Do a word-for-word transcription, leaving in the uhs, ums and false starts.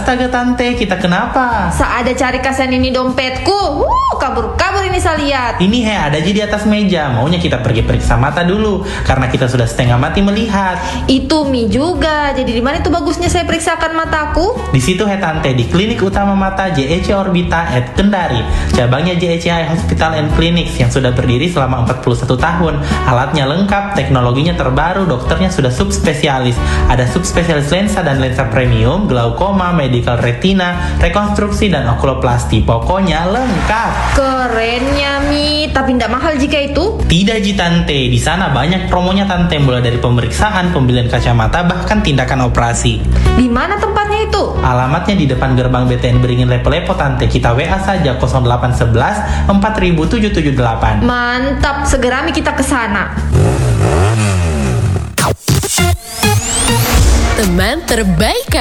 Astaga tante, kita kenapa? Saada cari kasihan ini dompetku. Wuh, kabur-kabur ini saya lihat. Ini he ada aja di atas meja. Maunya kita pergi periksa mata dulu karena kita sudah setengah mati melihat. Itu Mi juga. Jadi di mana itu bagusnya saya periksakan mataku? Di situ he tante, di Klinik Utama Mata J E C Orbita at Kendari. Cabangnya J E C Eye Hospital and Clinics yang sudah berdiri selama empat puluh satu tahun. Alatnya lengkap, teknologinya terbaru, dokternya sudah subspesialis. Ada subspesialis lensa dan lensa premium, glaukoma, medical retina, rekonstruksi dan okuloplasti. Pokoknya lengkap. Kerennya Mi, tapi tidak mahal jika itu? Tidak Ji tante, di sana banyak promonya tante, mulai dari pemeriksaan, pembelian kacamata, bahkan tindakan operasi. Di mana tempatnya itu? Alamatnya di depan gerbang B T N Beringin Lepo-Lepo tante. Kita W A saja nol delapan satu satu empat tujuh tujuh delapan. Mantap, segera Mi kita ke sana. Teman terbaik